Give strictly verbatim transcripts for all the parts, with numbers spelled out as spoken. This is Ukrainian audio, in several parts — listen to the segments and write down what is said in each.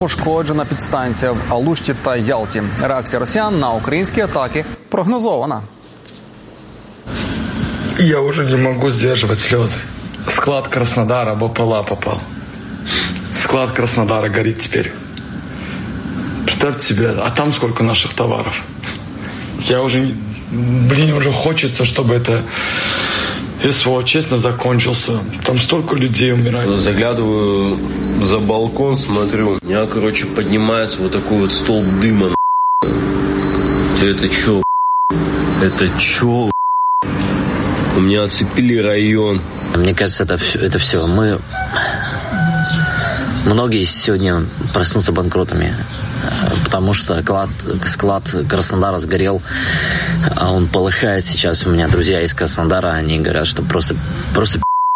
Пошкоджена підстанція в Алушті та Ялті. Реакція росіян на українські атаки прогнозована. Я уже не могу сдерживать слезы. Склад Краснодара в БПЛА попал. Склад Краснодара горит теперь. Представьте себе, а там сколько наших товаров. Я уже, блин, уже хочется, чтобы это СВО честно закончился. Там столько людей умирает. Заглядываю за балкон, смотрю. У меня, короче, поднимается вот такой вот столб дыма. Это чё? Это чё? У меня оцепили район. Мне кажется, это все, это все. Мы... Многие сегодня проснутся банкротами, потому что склад, склад Краснодара сгорел, а он полыхает сейчас. У меня друзья из Краснодара, они говорят, что просто... просто...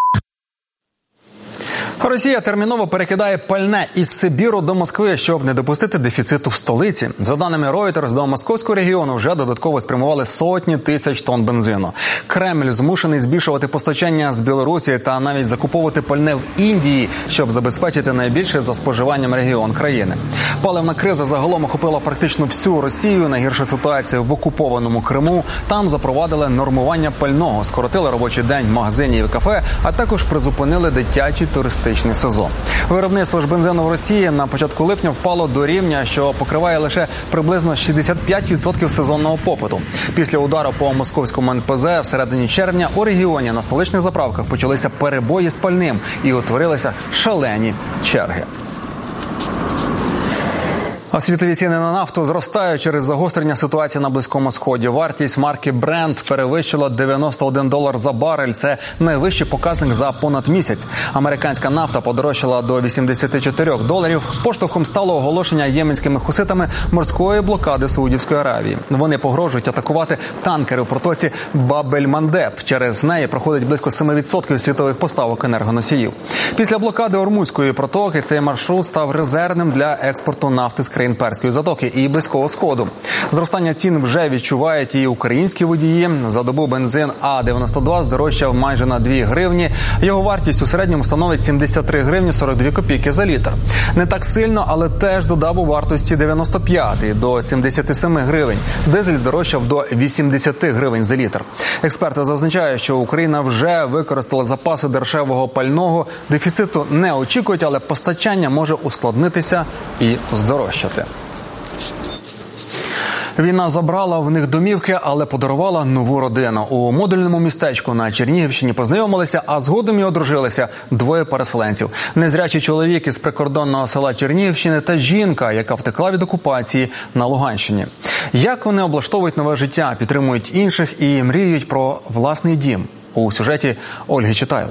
Росія терміново перекидає пальне із Сибіру до Москви, щоб не допустити дефіциту в столиці. За даними Reuters, до московського регіону вже додатково спрямували сотні тисяч тонн бензину. Кремль змушений збільшувати постачання з Білорусі та навіть закуповувати пальне в Індії, щоб забезпечити найбільше за споживанням регіон країни. Паливна криза загалом охопила практично всю Росію. Найгірша ситуація в окупованому Криму. Там запровадили нормування пального, скоротили робочий день магазинів і кафе, а також призупинили дитячий туристичний сезон. Виробництво ж бензину в Росії на початку липня впало до рівня, що покриває лише приблизно шістдесят п'ять відсотків сезонного попиту. Після удару по московському ен пе зет всередині червня у регіоні на столичних заправках почалися перебої з пальним і утворилися шалені черги. А світові ціни на нафту зростають через загострення ситуації на Близькому Сході. Вартість марки Brent перевищила дев'яносто один долар за барель. Це найвищий показник за понад місяць. Американська нафта подорожчала до вісімдесят чотири доларів. Поштовхом стало оголошення єменськими хуситами морської блокади Саудівської Аравії. Вони погрожують атакувати танкери у протоці Баб-ель-Мандеб. Через неї проходить близько сім відсотків світових поставок енергоносіїв. Після блокади Ормузької протоки цей маршрут став резервним для експорту нафти з країн Перської затоки і Близького Сходу. Зростання цін вже відчувають і українські водії. За добу бензин А дев'яносто два здорожчав майже на дві гривні. Його вартість у середньому становить сімдесят три гривні сорок дві копійки за літр. Не так сильно, але теж додав у вартості дев'яносто п'ять до сімдесят сім гривень. Дизель здорожчав до вісімдесят гривень за літр. Експерти зазначають, що Україна вже використала запаси дешевого пального. Дефіциту не очікують, але постачання може ускладнитися і здорожчати. Війна забрала в них домівки, але подарувала нову родину. У модульному містечку на Чернігівщині познайомилися, а згодом і одружилися двоє переселенців. Незрячий чоловік із прикордонного села Чернігівщини та жінка, яка втекла від окупації на Луганщині. Як вони облаштовують нове життя, підтримують інших і мріють про власний дім? У сюжеті Ольги Читайло.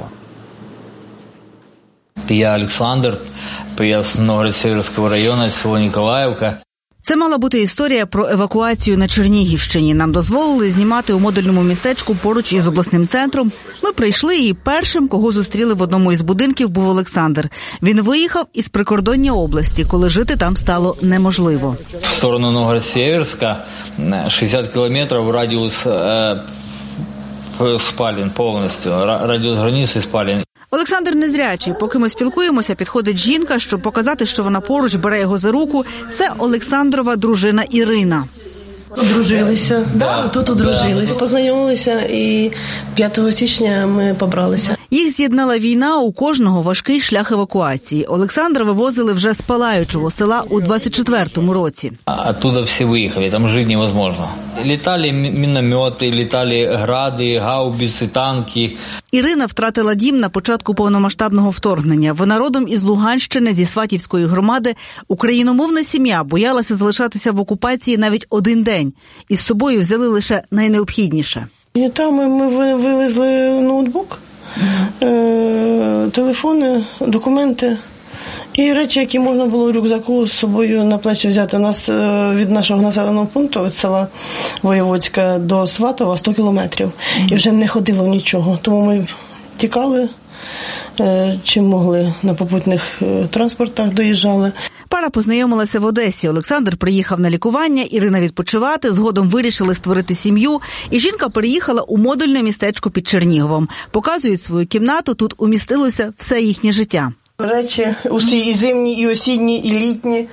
Я Олександр, приїзд з Новгород-Северського району, село Ніколаївка. Це мала бути історія про евакуацію на Чернігівщині. Нам дозволили знімати у модульному містечку поруч із обласним центром. Ми прийшли, і першим, кого зустріли в одному із будинків, був Олександр. Він виїхав із прикордоння області, коли жити там стало неможливо. В сторону Новгород-Северська, шістдесят кілометрів, радіус е, спален повністю, радіус границі спален. Олександр незрячий. Поки ми спілкуємося, підходить жінка, щоб показати, що вона поруч, бере його за руку. Це Олександрова дружина Ірина. Одружилися, да, тут одружилися. Да. Познайомилися і п'ятого січня ми побралися. Їх з'єднала війна, у кожного важкий шлях евакуації. Олександра вивозили вже з палаючого села у двадцять четвертому році. Оттуда всі виїхали, там жити невозможно. Літали міномети, літали гради, гаубиці, танки. Ірина втратила дім на початку повномасштабного вторгнення. Вона родом із Луганщини, зі Сватівської громади. Україномовна сім'я боялася залишатися в окупації навіть один день. Із собою взяли лише найнеобхідніше. І там ми, ми вивезли ноутбук, е, телефони, документи і речі, які можна було в рюкзаку з собою на плечі взяти. У нас е, від нашого населеного пункту, від села Воєводська до Сватова сто кілометрів. І вже не ходило нічого. Тому ми тікали, е, чим могли, на попутних е, транспортах доїжджали. Пара познайомилася в Одесі. Олександр приїхав на лікування, Ірина відпочивати. Згодом вирішили створити сім'ю. І жінка переїхала у модульне містечко під Черніговом. Показують свою кімнату, тут умістилося все їхнє життя. Речі усі і зимні, і осінні, і літні.